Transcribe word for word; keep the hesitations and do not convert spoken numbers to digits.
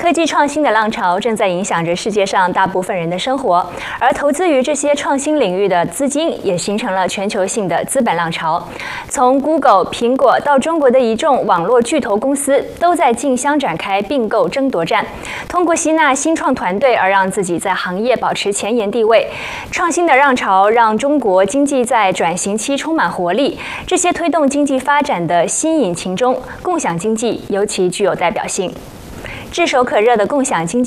科技创新的浪潮正在影响着世界上大部分人的生活，而投资于这些创新领域的资金也形成了全球性的资本浪潮。从 Google、苹果到中国的一众网络巨头公司，都在竞相展开并购争夺战，通过吸纳新创团队而让自己在行业保持前沿地位。创新的浪潮让中国经济在转型期充满活力。这些推动经济发展的新引擎中，共享经济尤其具有代表性。炙手可热的共享经济